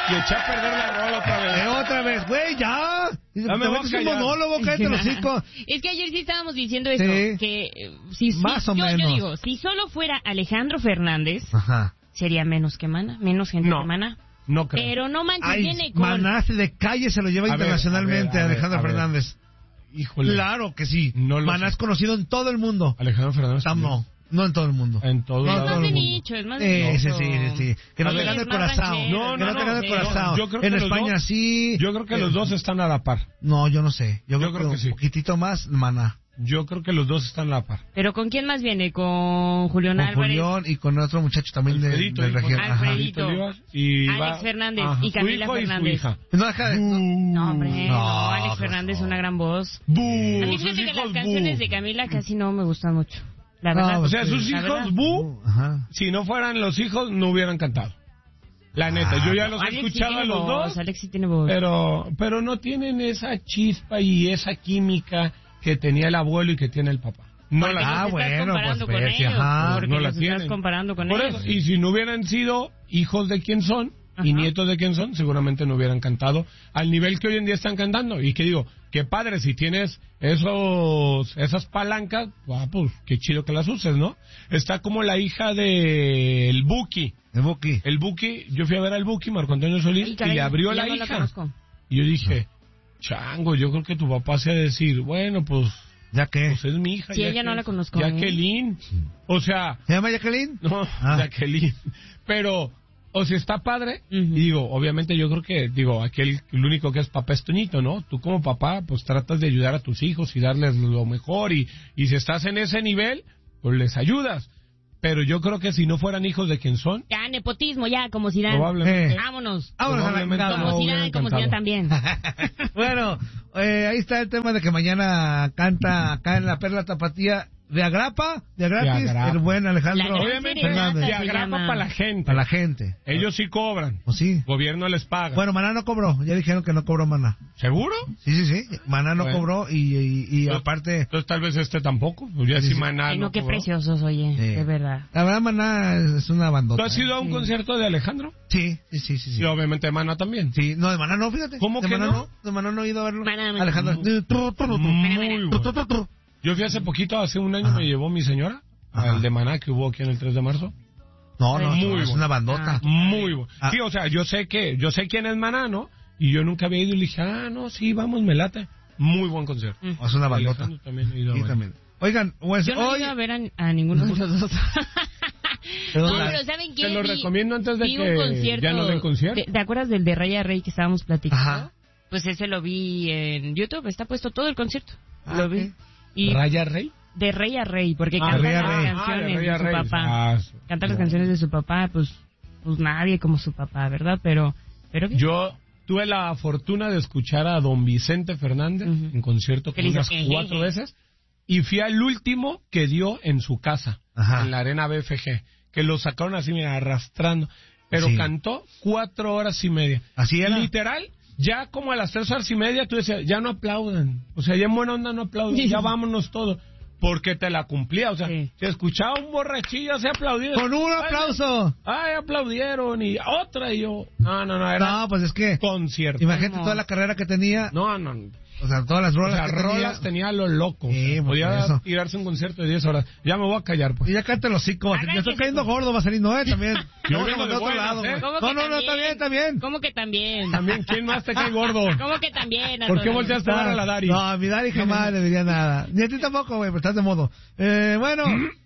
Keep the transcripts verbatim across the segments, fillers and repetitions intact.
Y eché a perder la rola otra vez. Eh, otra vez, güey, ya. Ya me voy a Es un callar. monólogo, cállate los hocico. Es que ayer sí estábamos diciendo eso, Sí. que eh, si, Más si- o yo, menos. yo digo, si solo fuera Alejandro Fernández, Ajá. sería menos que Mana, menos gente No. que Mana. No creo. Pero no manches, Ay, viene con... Maná de calle se lo lleva A ver, internacionalmente a ver, a ver, Alejandro a ver. Fernández. Híjole. Claro que sí. No lo Maná sé. es conocido en todo el mundo. Alejandro Fernández. Tam- No, no en todo el mundo. En todo No, Es lado. más todo de el mundo. nicho, es más de Eh, sí, nicho. sí, sí, sí. Que no A te ver, gane el más corazón. ranchero, No, que no, no, te gane el no, corazón. yo creo en que los España dos- sí. Yo creo que Eh, los dos están a la par. No, yo no sé. Yo, Yo creo, creo que que sí. un poquitito más, Maná. Yo creo que los dos están a la par. ¿Pero con quién más viene? ¿Con Julián Con Álvarez? Julián y con otro muchacho también de, Alfredito, de hijo, región. Ajá. Alfredito. Olivas y Alex va- Fernández Ajá, y Camila su hijo Fernández. Y su hija. No deja de... No, hombre, no, No, Alex pues Fernández es una gran voz. ¡Bu! A mí Sus fíjate que las hijos, canciones bu. de Camila casi no me gustan mucho. La No, verdad. O sea, Sí, sus la verdad. hijos, bu, Ajá. si no fueran los hijos, no hubieran cantado. La neta, yo ya los he Alex sí escuchado tiene a los voz, dos, Alex sí tiene voz. pero, pero no tienen esa chispa y esa química que tenía el abuelo y que tiene el papá. No Porque la Ah, los estás bueno, comparando pues, con pues, ellos, ajá. porque no la los estás tienen. comparando con Por ellos. eso, y si no hubieran sido hijos de quién son Ajá. y nietos de quién son, seguramente no hubieran cantado al nivel que hoy en día están cantando. Y que digo, qué padre si tienes esos esas palancas, ah, pues qué chido que las uses, ¿no? Está como la hija del Buki. El Buki. El Buki, yo fui a ver al Buki, Marco Antonio Solís, Ay, y caray, le abrió ya la no hija. conozco. Y yo dije, chango, yo creo que tu papá se ha de decir, bueno, pues, ¿Ya qué? pues es mi hija. Sí, ya ella que- no la conozco, Jacqueline. O sea, ¿Se llama Jacqueline? no, Ah. Jacqueline. Pero, o sea, está padre. Ujú. Y digo, obviamente yo creo que, digo, aquel, el único que es papá es Toñito, ¿no? Tú como papá, pues tratas de ayudar a tus hijos y darles lo mejor. Y, y si estás en ese nivel, pues les ayudas. Pero yo creo que si no fueran hijos de quien son, Ya, nepotismo, ya, como Zidane. probablemente... Eh. Vámonos. Vámonos a la Probablemente chingada. Como no Zidane, hubieran como cantado. Zidane también. Bueno, eh, ahí está el tema de que mañana canta acá en la Perla Tapatía de Agrapa, de gratis, De Agrapa. el buen Alejandro La gran Obviamente, serenata se se agrapa llama. para la gente. para la gente. Ellos sí cobran. ¿O sí? Gobierno les paga. Bueno, Maná no cobró, ya dijeron que no cobró Maná. ¿Seguro? Sí, sí, sí, Maná no Bueno. cobró y, y, y Entonces- aparte, Entonces tal vez este tampoco. Pues ya Sí, si sí. Maná Ay, no, qué cobró. preciosos, oye, Sí. de verdad. la verdad Maná es una bandota. ¿Tú has ido a un Sí. concierto de Alejandro? Sí, sí, sí, sí. Y sí. obviamente de Maná también. Sí, no, de Maná no, fíjate. ¿Cómo de que Maná no? De Maná no he ido a verlo. Maná, Maná. Alejandro. Muy bueno. Yo fui hace poquito, hace un año Ajá. me llevó mi señora Ajá. al de Maná que hubo aquí en el tres de marzo. No, no, Muy no, es bueno. una bandota. Ah. Muy bueno. Ah. Sí, o sea, yo sé que, yo sé quién es Maná, ¿no? Y yo nunca había ido y le dije, ah, no, sí, vamos, me late. Muy buen concierto. Mm. Es una bandota. Alejandro también he ido a Sí, varios. también. Oigan, pues Yo no hoy... he ido a ver a, a ninguno de los dos. Pero No, la- pero ¿saben qué? Te lo Vi- recomiendo antes de vi un que concierto ya no den concierto. de- ¿Te acuerdas del de Rey a Rey que estábamos platicando? Ajá. Pues ese lo vi en YouTube, está puesto todo el concierto. Ah, lo vi. ok. Y ¿Raya Rey? de Rey a Rey, porque Ah, canta Rey a las Rey. Ah, de canciones Rey de a su Rey. papá. Ah, su- Canta las canciones de su papá, pues pues nadie como su papá, ¿verdad? Pero pero bien. Yo tuve la fortuna de escuchar a don Vicente Fernández Ujú. en concierto ¿Qué como le hizo? unas cuatro veces y fui al último que dio en su casa, Ajá. en la Arena B F G, que lo sacaron así, mira, arrastrando, pero Sí. cantó cuatro horas y media. Así era. Literal, ya como a las tres horas y media tú decías, ya no aplaudan, o sea, ya en buena onda no aplaudan, ya vámonos todos. Porque te la cumplía, o sea, Sí. si escuchaba un borrachillo, se aplaudía. Con un aplauso. Ay, aplaudieron y otra y yo. No, no, no, era No, pues es que... concierto. Imagínate ¿Cómo? toda la carrera que tenía. No, no, no. O sea, todas las O rolas sea, que tenía. rolas tenía a lo loco. Sí, O sea, pues, podía por eso. tirarse un concierto de diez horas. Ya me voy a callar, pues. Y ya cállate los hocico. Arranque Ya estoy su- cayendo gordo, Vaselino, ¿eh? También. Yo No, vengo no, de de otro buenas, lado, ¿eh? güey. ¿Cómo No, que no, no, está también? bien, está bien. ¿Cómo que también? También, ¿quién más te cae gordo? ¿Cómo que también? ¿Por qué Antonio? volteaste a ver a la Dari? No, a mi Dari jamás le diría nada. Ni a ti tampoco, güey, pero estás de modo. Eh, bueno,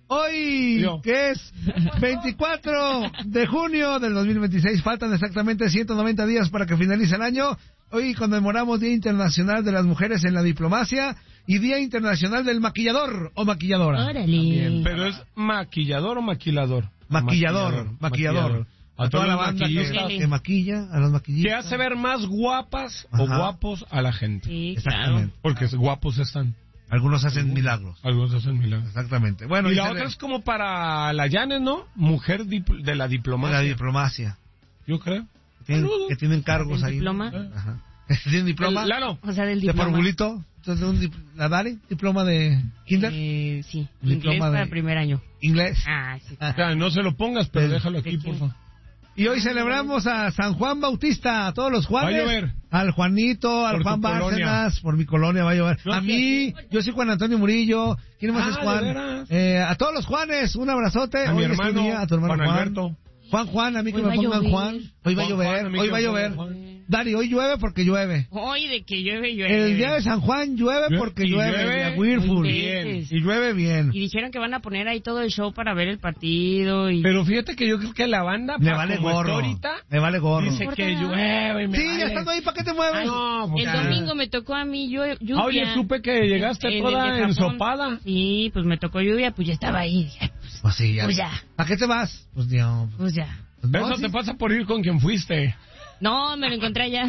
hoy, Yo. que es veinticuatro de junio del dos mil veintiséis, faltan exactamente ciento noventa días para que finalice el año. Hoy conmemoramos Día Internacional de las Mujeres en la Diplomacia y Día Internacional del Maquillador o Maquilladora. Órale. Bien, pero es maquillador o maquilador. Maquillador, maquillador. A, toda la todos los banda que, maquillistas. que- que maquilla, a los Que maquillistas. hace ver más guapas o Ajá. guapos a la gente. Sí, claro. Exactamente. Porque guapos están. Algunos hacen milagros. Algunos hacen milagros. Exactamente. Bueno, y y la se otra ve- es como para la Yanes, ¿no? Mujer dip- de la de diplomacia. la diplomacia. Yo creo. Que tienen, Saludos. que tienen cargos ¿El ahí. diploma? Ajá. ¿Tienen diploma? El- Lalo. O sea, del ¿De diploma. formulito? Entonces, un dip- ¿la Dari? ¿Diploma de kinder? Eh, sí, Diploma inglés de- para primer año. ¿Inglés? Ah, sí. O sea, no se lo pongas, pero Del- déjalo aquí, ¿de por quién? favor. Y hoy celebramos a San Juan Bautista, a todos los Juanes. Va a llover. Al Juanito, al Por Juan tu colonia. Bárcenas, por mi colonia va a llover. No, a sí. mí, yo soy Juan Antonio Murillo. ¿Quién más Ah, es ¿de Juan? veras? Eh, a todos los Juanes, un abrazote. A mi Hoy es tu hermano, día, a tu hermano Juan Juan. Alberto. Juan, Juan, a mí que Hoy me va a pongan llover. Juan. Hoy va a Juan, llover, Juan, a mí hoy que va a me llover. pongan Juan. Dari, hoy llueve porque llueve. Hoy de que llueve, llueve. El día de San Juan llueve Llueve, porque y llueve. llueve a Whirlpool. muy bien. veces. Y llueve bien. Y dijeron que van a poner ahí todo el show para ver el partido. Y... Pero fíjate que yo creo que la banda, Me pa' vale como está gorro. ahorita, Me vale gorro. dice No que importa. llueve y me Sí, vale. ya estando ahí, ¿para qué te mueves? Ay, no, pues El ya. domingo me tocó a mí llu- lluvia. Ah, oye, supe que llegaste En el toda de Japón. ensopada. Sí, pues me tocó lluvia, pues ya estaba ahí. Dije, Pues, Pues sí, ya. Pues ya. ¿A qué te vas? Pues no. pues ya. Pues no, Eso sí. te pasa por ir con quien fuiste. No, me lo encontré allá.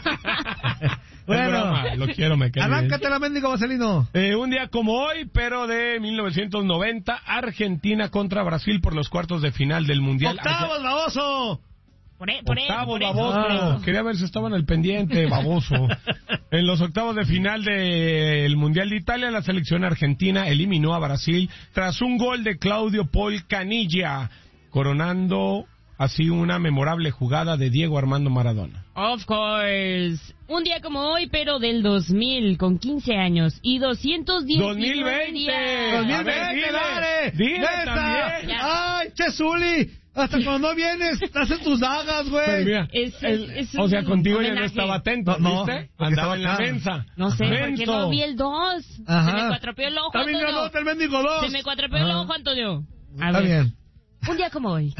Bueno. Es broma, lo quiero, me cae bien. Arráncate la mendigo, Vaselino. Eh, un día como hoy, pero de mil novecientos noventa, Argentina contra Brasil por los cuartos de final del Mundial. ¡Octavos, baboso! Por, e- por eso, Octavos, por eso, baboso. por eso. Quería ver si estaban al pendiente, baboso. En los octavos de final del Mundial de Italia, la selección argentina eliminó a Brasil tras un gol de Claudio Paul Canilla, coronando así una memorable jugada de Diego Armando Maradona. Of course. Un día como hoy, pero del dos mil, con quince años y doscientos diecinueve dos mil veinte. días. A dos mil ver, veinte, dile, dale. dile Neta. también. Ya. ¡Ay, Chesuli! Hasta cuando no vienes, estás en tus dagas, Pero güey. mira, Es- el- es o sea, un contigo ya no homenaje. estaba atento, No, no, ¿viste? porque Andaba estaba en la acá. mensa. No sé, porque Menso. no vi el dos. Ajá. Se me cuatropeó el ojo, También Antonio. ganó el mendigo dos. Se me cuatropeó el Ajá. ojo, Antonio. A Está ver, bien. un día como hoy,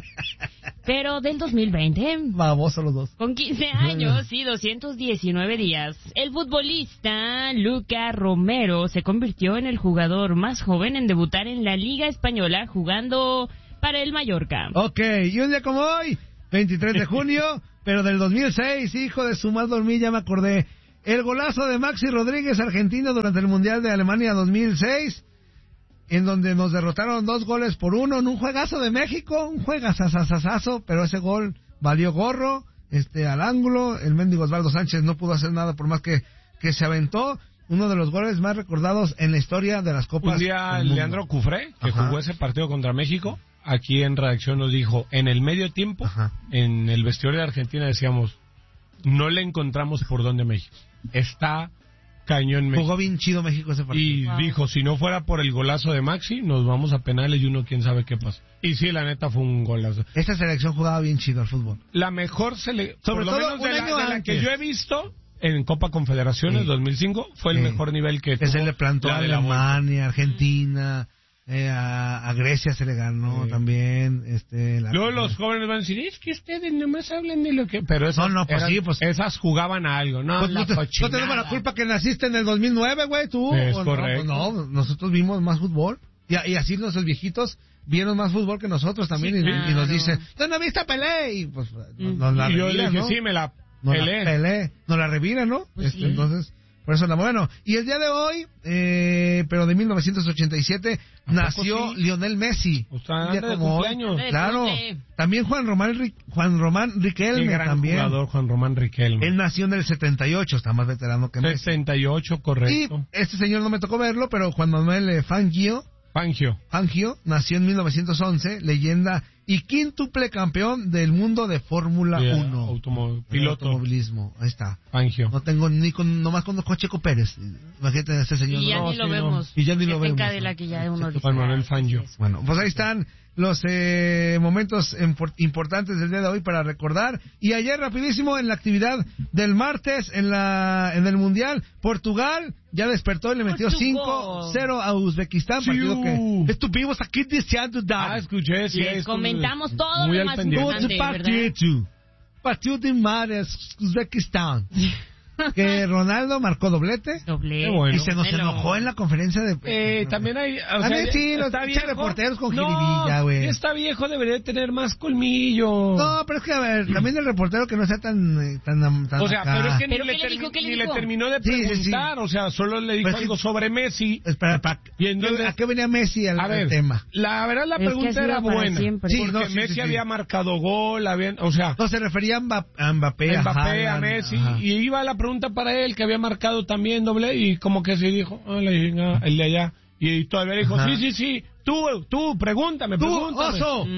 pero del dos mil veinte, Baboso los dos. con quince años y doscientos diecinueve días, el futbolista Luca Romero se convirtió en el jugador más joven en debutar en la Liga Española jugando para el Mallorca. Ok, y un día como hoy, veintitrés de junio, pero del dos mil seis, hijo de su mal dormir, ya me acordé. El golazo de Maxi Rodríguez, argentino, durante el Mundial de Alemania dos mil seis, en donde nos derrotaron dos goles por uno en un juegazo de México, un juegazazazazo, pero ese gol valió gorro, este, al ángulo. El mendigo Osvaldo Sánchez no pudo hacer nada por más que, que se aventó. Uno de los goles más recordados en la historia de las copas. Un día del mundo. Leandro Cufré, que Ajá. jugó ese partido contra México, aquí en redacción nos dijo, en el medio tiempo, Ajá. en el vestuario de Argentina decíamos, no le encontramos por dónde México. Está cañón México. Jugó bien chido México ese partido. Y Wow. dijo, si no fuera por el golazo de Maxi, nos vamos a penales y uno quién sabe qué pasa. Y sí, la neta fue un golazo. Esta selección jugaba bien chido al fútbol. La mejor selección, Sobre por lo todo menos un de la, año de la antes. que yo he visto en Copa Confederaciones Sí. dos mil cinco, fue el Sí. mejor nivel que Que se tuvo le plantó la a de la vuelta. Alemania, Argentina, eh, a, a Grecia se le ganó Sí. también. Este, la- Luego los jóvenes van a decir, es que ustedes nomás hablan de lo que... Pero esas, No, no, pues eran- sí, pues- esas jugaban a algo, ¿no? Pues la no, te, no cochinada. tenemos la culpa que naciste en el dos mil nueve, güey, tú. Es Pues no, correcto. pues no, nosotros vimos más fútbol. Y, y así los viejitos vieron más fútbol que nosotros también. Sí, y, claro. y nos dicen, ¿tú no viste a Pelé? Y pues Mm. nos la Y yo le reviran, dije, ¿no? sí, me la Nos la pelé. Pelé, nos la reviran, ¿no? Pues Este, sí. Entonces, por eso la bueno. Y el día de hoy, eh, pero de mil novecientos ochenta y siete, ¿A poco nació sí? Lionel Messi. O sea, Un día anda de como hoy. cumpleaños. Anda de Claro. cumple. También Juan Román, Ri- Juan Román Qué Riquelme gran también. jugador, Juan Román Riquelme. Él nació en el setenta y ocho, está más veterano que Messi. sesenta y ocho, Y correcto. este señor no me tocó verlo, pero Juan Manuel eh, Fangio, Fangio. Fangio nació en mil novecientos once, leyenda y quíntuple campeón del mundo de Fórmula Yeah, uno. automo- De piloto. automovilismo, ahí está. Fangio. No tengo ni con, nomás conozco a Checo Pérez. Imagínate a este señor. Y ya no, ni lo sí, no. vemos. Y ya ni lo Está en vemos, Cadillac ¿no? y ya uno dice, Juan Manuel "Ay, Fangio". ¿qué es eso?". Bueno, pues ahí están los eh, momentos impor- importantes del día de hoy para recordar. Y ayer rapidísimo en la actividad del martes en la en el Mundial, Portugal ya despertó y le metió Portugal. cinco cero a Uzbekistán, Sí. partido que estuvimos aquí deseando dar. Ah, escuché, sí. Les es- comentamos todo muy lo al más pendiente. importante. Outro partido. Partido de Mares, Uzbekistán. Que Ronaldo marcó doblete. Doble. Qué bueno. Y se nos Melo. enojó en la conferencia de... Eh, también hay... O También sea, sí, los está pinches viejo. reporteros con No, jiribilla, güey. ya está viejo, debería de tener más colmillo. No, pero es que, a ver, también el reportero que no sea tan... eh, tan, tan O sea, acá. pero es que ni, ¿Pero le, qué le termi- dijo? ¿Qué le ni le dijo? terminó de Sí, sí, sí. preguntar, o sea, solo le dijo Pues es que- algo sobre Messi. Espera, ¿para Y entonces- ¿a qué venía Messi al, A al ver, tema? la verdad la Es que ha pregunta sido era para buena, siempre. Sí, porque no, sí, Messi sí, sí. había marcado gol, habían, o sea, No, se refería a Mba- a Mbappé, a, Mbappé, a Haaland, Messi, ajá. y iba la pregunta para él, que había marcado también doble, y como que se dijo, ah, la chinga, el de allá, y todavía dijo, Ajá. sí, sí, sí, tú, tú, pregúntame, ¡Tú, pregúntame. oso! Mm.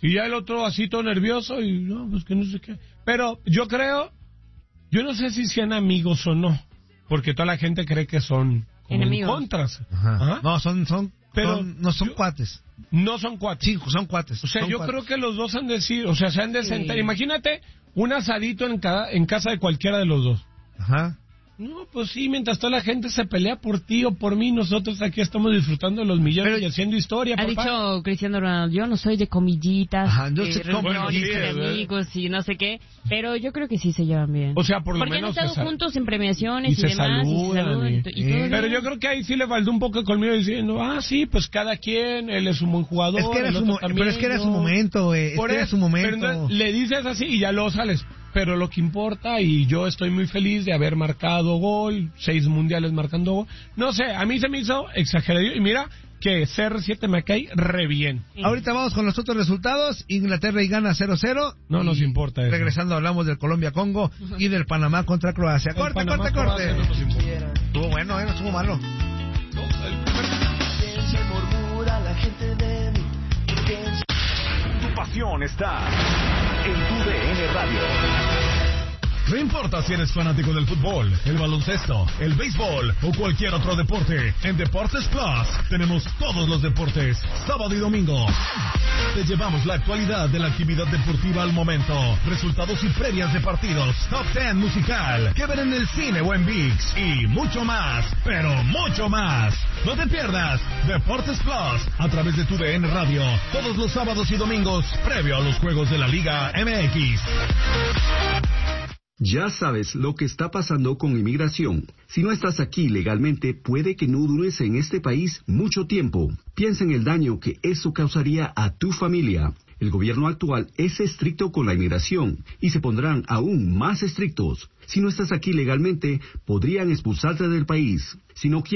Y ya el otro así todo nervioso y no, pues que no sé qué. Pero yo creo, yo no sé si sean amigos o no, porque toda la gente cree que son como enemigos. contras. Ajá. Ajá. No, son, son, Pero son- no son yo- cuates. No son cuates. Sí, son cuates. O sea, son yo cuates. creo que los dos han de decir, o sea, se han de Sí. sentar. Imagínate un asadito en, cada, en casa de cualquiera de los dos. Ajá. No, pues sí, mientras toda la gente se pelea por ti o por mí, nosotros aquí estamos disfrutando de los millones Pero- y haciendo historia, Ha papá. dicho Cristiano Ronaldo, yo no soy de comidillas, Ajá, yo de sé reuniones comidillas, de ¿eh? amigos y no sé qué, pero yo creo que sí se llevan bien. O sea, por lo Porque menos han se estado sal- juntos en premiaciones y y, se demás, y se saludan, saludan, y- y, to- y Sí. todo Pero bien. yo creo que ahí sí le faltó un poco conmigo diciendo, ah, sí, pues cada quien, él es un buen jugador. Es que era el su otro mo- también, pero es que era su yo. momento, güey. Es Por que era eso, su pero momento. entonces le dices así y ya luego sales. Pero lo que importa, y yo estoy muy feliz de haber marcado gol, seis mundiales marcando gol. No sé, a mí se me hizo exagerado. Y mira que C R siete me cae re bien. Sí. Ahorita vamos con los otros resultados. Inglaterra y gana cero cero. No nos Y importa eso. Regresando hablamos del Colombia-Congo y del Panamá contra Croacia. El Corte, Panamá, corte, corte. Croacia no nos importa. Estuvo bueno, eh, no estuvo malo. No, el primer- Se murmura la gente de mí. Tu pasión está en tu D N Radio. No importa si eres fanático del fútbol, el baloncesto, el béisbol o cualquier otro deporte, en Deportes Plus tenemos todos los deportes, sábado y domingo. Te llevamos la actualidad de la actividad deportiva al momento, resultados y previas de partidos, top ten musical, que ver en el cine o en ViX y mucho más, pero mucho más. No te pierdas Deportes Plus a través de tu D N Radio, todos los sábados y domingos, previo a los juegos de la Liga M X. Ya sabes lo que está pasando con inmigración. Si no estás aquí legalmente, puede que no dures en este país mucho tiempo. Piensa en el daño que eso causaría a tu familia. El gobierno actual es estricto con la inmigración y se pondrán aún más estrictos. Si no estás aquí legalmente, podrían expulsarte del país. Si no quieres